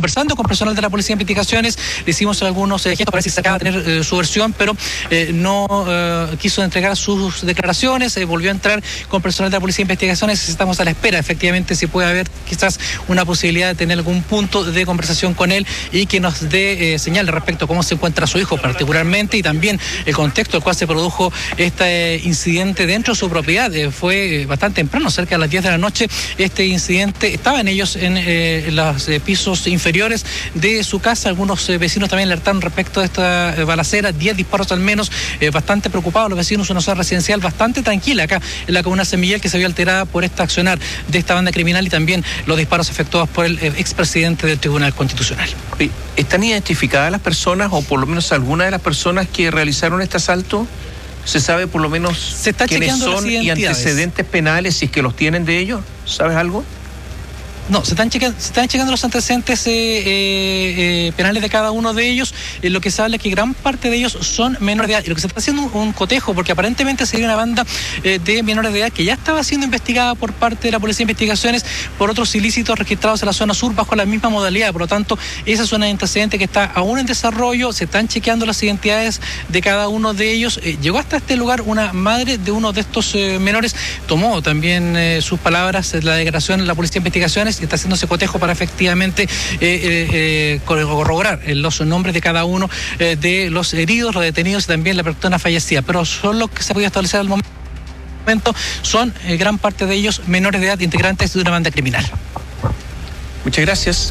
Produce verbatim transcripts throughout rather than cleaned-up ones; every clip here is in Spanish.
conversando con personal de la Policía de Investigaciones, le hicimos algunos eh, gestos para ver si se acaba de tener eh, su versión, pero eh, no eh, quiso entregar sus declaraciones, eh, volvió a entrar con personal de la Policía de Investigaciones. Estamos a la espera, efectivamente, si puede haber quizás una posibilidad de tener algún punto de conversación con él y que nos dé eh, señal respecto a cómo se encuentra su hijo particularmente, y también el contexto en el cual se produjo este incidente dentro de su propiedad. Eh, fue eh, bastante temprano, cerca de las diez de la noche, este incidente. Estaban ellos en, eh, en los eh, pisos inferiores de su casa. Algunos eh, vecinos también alertaron respecto a esta eh, balacera, diez disparos al menos, eh, bastante preocupados los vecinos. Una zona residencial bastante tranquila acá en la comuna de San Miguel, que se vio alterada por este accionar de esta banda criminal y también los disparos efectuados por el eh, expresidente del Tribunal Constitucional. ¿Están identificadas las personas, o por lo menos algunas de las personas que realizaron este asalto? ¿Se sabe por lo menos se está quiénes son y antecedentes penales, si es que los tienen de ellos? ¿Sabes algo? No, se están checando, se están checando los antecedentes eh, eh, penales de cada uno de ellos. Eh, lo que se habla es que gran parte de ellos son menores de edad. Y lo que se está haciendo un, un cotejo, porque aparentemente sería una banda eh, de menores de edad que ya estaba siendo investigada por parte de la Policía de Investigaciones por otros ilícitos registrados en la zona sur bajo la misma modalidad. Por lo tanto, esa es una antecedente que está aún en desarrollo. Se están chequeando las identidades de cada uno de ellos. Eh, llegó hasta este lugar una madre de uno de estos eh, menores. Tomó también eh, sus palabras, la declaración de la Policía de Investigaciones, y está haciendo ese cotejo para efectivamente eh, eh, eh, corroborar los nombres de cada uno eh, de los heridos, los detenidos y también la persona fallecida. Pero son los que se ha podido establecer al momento, son eh, gran parte de ellos menores de edad, integrantes de una banda criminal. Muchas gracias.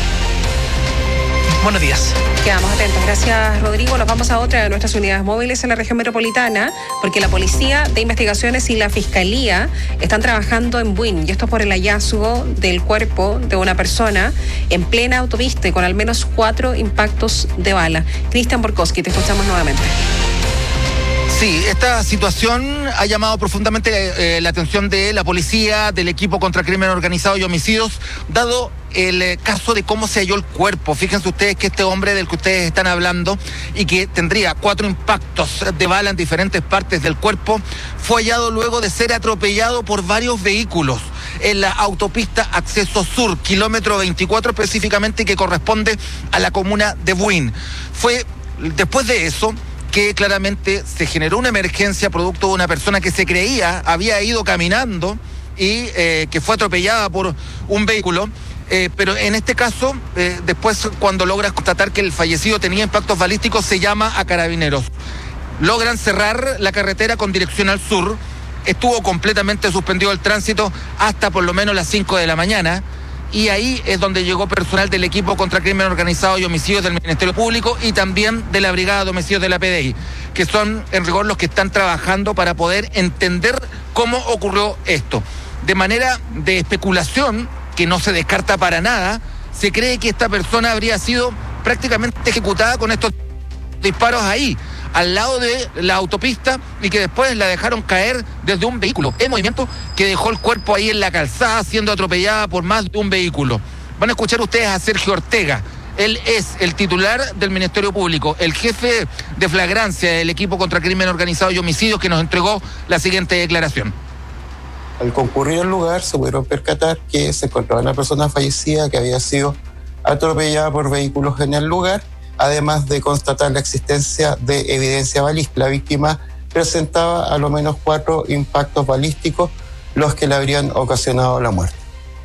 Buenos días. Quedamos atentos. Gracias, Rodrigo. Nos vamos a otra de nuestras unidades móviles en la región metropolitana, porque la Policía de Investigaciones y la Fiscalía están trabajando en Buin, y esto por el hallazgo del cuerpo de una persona en plena autopista y con al menos cuatro impactos de bala. Cristian Borkowski, te escuchamos nuevamente. Sí, esta situación ha llamado profundamente eh, la atención de la policía, del equipo contra crimen organizado y homicidios, dado el eh, caso de cómo se halló el cuerpo. Fíjense ustedes que este hombre del que ustedes están hablando y que tendría cuatro impactos de bala en diferentes partes del cuerpo, fue hallado luego de ser atropellado por varios vehículos en la autopista Acceso Sur, kilómetro veinticuatro específicamente, que corresponde a la comuna de Buin. Fue después de eso que claramente se generó una emergencia producto de una persona que se creía había ido caminando y eh, que fue atropellada por un vehículo. Eh, pero en este caso, eh, después cuando logras constatar que el fallecido tenía impactos balísticos, se llama a Carabineros. Logran cerrar la carretera con dirección al sur. Estuvo completamente suspendido el tránsito hasta por lo menos las cinco de la mañana. Y ahí es donde llegó personal del equipo contra crimen organizado y homicidios del Ministerio Público y también de la Brigada de Homicidios de la P D I, que son en rigor los que están trabajando para poder entender cómo ocurrió esto. De manera de especulación, que no se descarta para nada, se cree que esta persona habría sido prácticamente ejecutada con estos disparos ahí, al lado de la autopista, y que después la dejaron caer desde un vehículo en movimiento que dejó el cuerpo ahí en la calzada siendo atropellada por más de un vehículo. Van a escuchar ustedes a Sergio Ortega. Él es el titular del Ministerio Público, el jefe de flagrancia del equipo contra crimen organizado y homicidios, que nos entregó la siguiente declaración. Al concurrir al lugar se pudieron percatar que se encontraba una persona fallecida que había sido atropellada por vehículos en el lugar, además de constatar la existencia de evidencia balística. La víctima presentaba a lo menos cuatro impactos balísticos, los que le habrían ocasionado la muerte.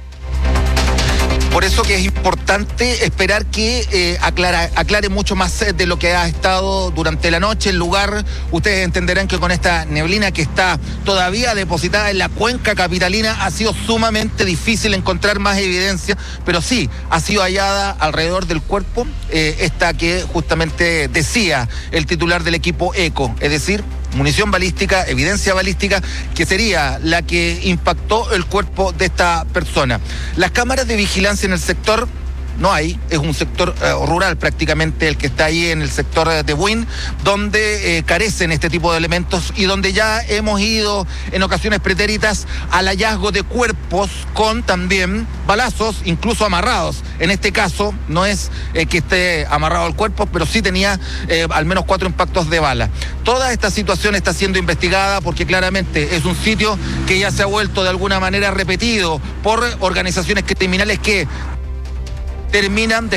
Por eso que es importante esperar que eh, aclara, aclare mucho más de lo que ha estado durante la noche. El lugar, ustedes entenderán que con esta neblina que está todavía depositada en la cuenca capitalina, ha sido sumamente difícil encontrar más evidencia, pero sí, ha sido hallada alrededor del cuerpo eh, esta que justamente decía el titular del equipo ECO, es decir, munición balística, evidencia balística, que sería la que impactó el cuerpo de esta persona. Las cámaras de vigilancia en el sector no hay, es un sector eh, rural prácticamente el que está ahí en el sector de Buin, donde eh, carecen este tipo de elementos y donde ya hemos ido en ocasiones pretéritas al hallazgo de cuerpos con también balazos, incluso amarrados. En este caso no es eh, que esté amarrado al cuerpo, pero sí tenía eh, al menos cuatro impactos de bala. Toda esta situación está siendo investigada porque claramente es un sitio que ya se ha vuelto de alguna manera repetido por organizaciones criminales que terminan de